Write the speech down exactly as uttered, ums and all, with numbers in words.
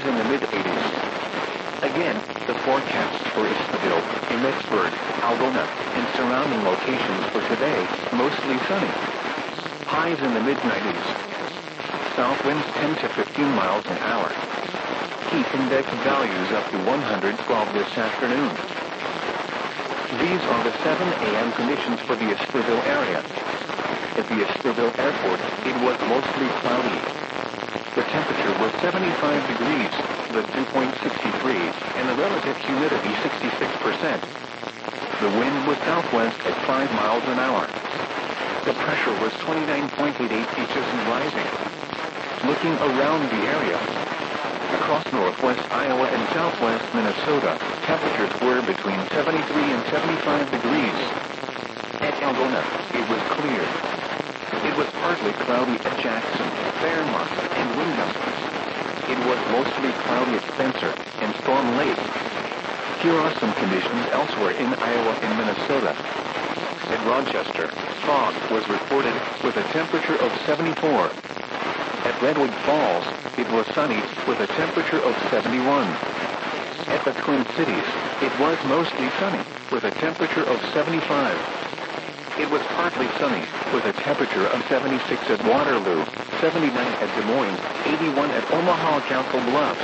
highs in the mid-eighties. Again, the forecasts for Easterville, Emmetsburg, Algona, and surrounding locations for today, mostly sunny. Highs in the mid-nineties. South winds ten to fifteen miles an hour. Heat index values up to one hundred twelve this afternoon. These are the seven A M conditions for the Easterville area. At the Easterville Airport, it was mostly cloudy. The temperature was seventy-five degrees, the dew point sixty-three, and the relative humidity sixty-six percent. The wind was southwest at five miles an hour. The pressure was twenty-nine point eight eight inches and rising. Looking around the area, across northwest Iowa and southwest Minnesota, temperatures were between seventy-three and seventy-five degrees. At Algona, it was clear. It was partly cloudy at Jackson, Fairmont, and Winchester. It was mostly cloudy at Spencer and Storm Lake. Here are some conditions elsewhere in Iowa and Minnesota. At Rochester, fog was reported with a temperature of seventy-four. At Redwood Falls, it was sunny with a temperature of seventy-one. At the Twin Cities, it was mostly sunny with a temperature of seventy-five. It was partly sunny with a temperature of seventy-six at Waterloo, seventy-nine at Des Moines, eighty-one at Omaha Council Bluffs,